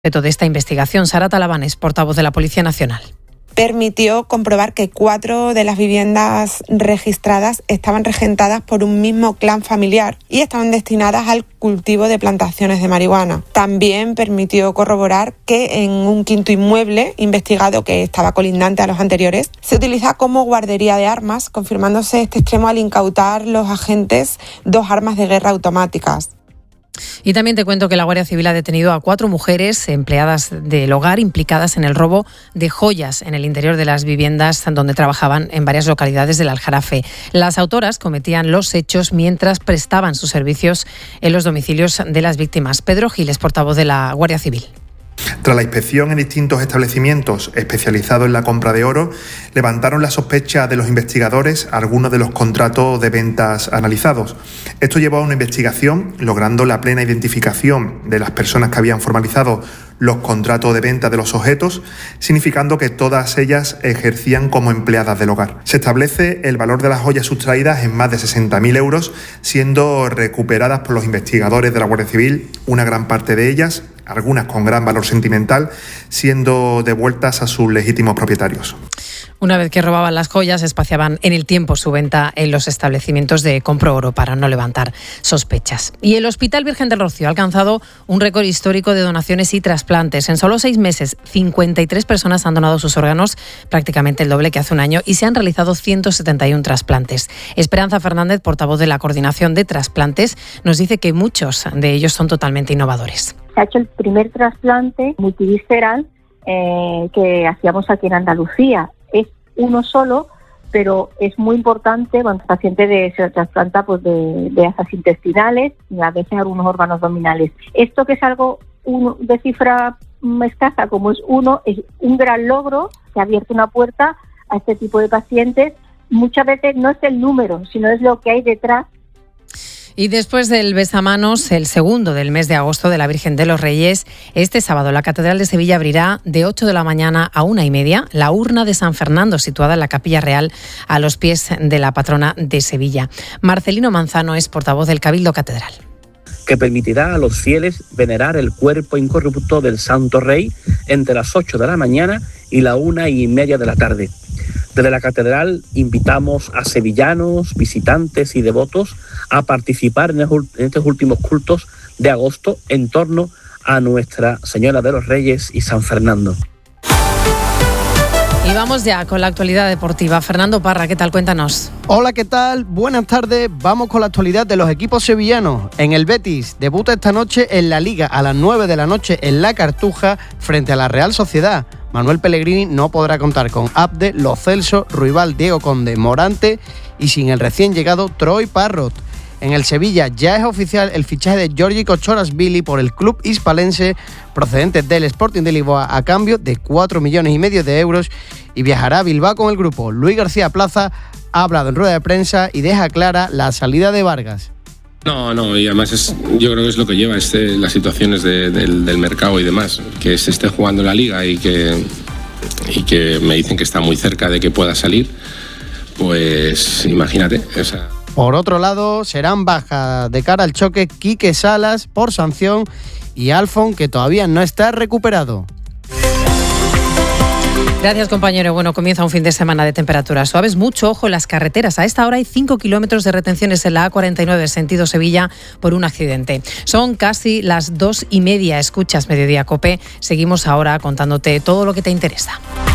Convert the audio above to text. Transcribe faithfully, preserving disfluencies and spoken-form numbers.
De esta investigación, Sara Talabanes, portavoz de la Policía Nacional. Permitió comprobar que cuatro de las viviendas registradas estaban regentadas por un mismo clan familiar y estaban destinadas al cultivo de plantaciones de marihuana. También permitió corroborar que en un quinto inmueble investigado, que estaba colindante a los anteriores, se utiliza como guardería de armas, confirmándose este extremo al incautar los agentes dos armas de guerra automáticas. Y también te cuento que la Guardia Civil ha detenido a cuatro mujeres empleadas del hogar implicadas en el robo de joyas en el interior de las viviendas donde trabajaban en varias localidades del Aljarafe. Las autoras cometían los hechos mientras prestaban sus servicios en los domicilios de las víctimas. Pedro Giles, portavoz de la Guardia Civil. Tras la inspección en distintos establecimientos especializados en la compra de oro, levantaron la sospecha de los investigadores algunos de los contratos de ventas analizados. Esto llevó a una investigación, logrando la plena identificación de las personas que habían formalizado los contratos de venta de los objetos, significando que todas ellas ejercían como empleadas del hogar. Se establece el valor de las joyas sustraídas en más de sesenta mil euros, siendo recuperadas por los investigadores de la Guardia Civil, una gran parte de ellas, algunas con gran valor sentimental, siendo devueltas a sus legítimos propietarios. Una vez que robaban las joyas, espaciaban en el tiempo su venta en los establecimientos de compro oro para no levantar sospechas. Y el Hospital Virgen del Rocío ha alcanzado un récord histórico de donaciones y trasplantes. En solo seis meses, cincuenta y tres personas han donado sus órganos, prácticamente el doble que hace un año, y se han realizado ciento setenta y uno trasplantes. Esperanza Fernández, portavoz de la Coordinación de Trasplantes, nos dice que muchos de ellos son totalmente innovadores. Se ha hecho el primer trasplante multivisceral eh, que hacíamos aquí en Andalucía. Es uno solo, pero es muy importante cuando el paciente de, se trasplanta pues de, de asas intestinales y a veces algunos órganos abdominales. Esto, que es algo uno, de cifra escasa como es uno, es un gran logro que ha abierto una puerta a este tipo de pacientes. Muchas veces no es el número, sino es lo que hay detrás. Y después del besamanos, el segundo del mes de agosto de la Virgen de los Reyes, este sábado la Catedral de Sevilla abrirá de ocho de la mañana a una y media la urna de San Fernando, situada en la Capilla Real a los pies de la patrona de Sevilla. Marcelino Manzano es portavoz del Cabildo Catedral. Que permitirá a los fieles venerar el cuerpo incorrupto del Santo Rey entre las ocho de la mañana y la una y media de la tarde. Desde la Catedral invitamos a sevillanos, visitantes y devotos a participar en estos últimos cultos de agosto en torno a Nuestra Señora de los Reyes y San Fernando. Y vamos ya con la actualidad deportiva. Fernando Parra, ¿qué tal? Cuéntanos. Hola, ¿qué tal? Buenas tardes. Vamos con la actualidad de los equipos sevillanos. En el Betis debuta esta noche en la Liga a las nueve de la noche en La Cartuja frente a la Real Sociedad. Manuel Pellegrini no podrá contar con Abde, Lo Celso, Ruibal, Diego Conde, Morante y sin el recién llegado Troy Parrott. En el Sevilla ya es oficial el fichaje de Giorgi Kochoras-Billy por el club hispalense procedente del Sporting de Lisboa a cambio de cuatro millones y medio de euros y viajará a Bilbao con el grupo. Luis García Plaza ha hablado en rueda de prensa y deja clara la salida de Vargas. No, no, y además es, yo creo que es lo que lleva este, las situaciones de, del, del mercado y demás, que se esté jugando la liga y que, y que me dicen que está muy cerca de que pueda salir, pues imagínate. O sea. Por otro lado, serán bajas de cara al choque Quique Salas por sanción y Alfon, que todavía no está recuperado. Gracias, compañero. Bueno, comienza un fin de semana de temperaturas suaves. Mucho ojo en las carreteras. A esta hora hay cinco kilómetros de retenciones en la A cuarenta y nueve, sentido Sevilla, por un accidente. Son casi las dos y media. Escuchas Mediodía COPE. Seguimos ahora contándote todo lo que te interesa.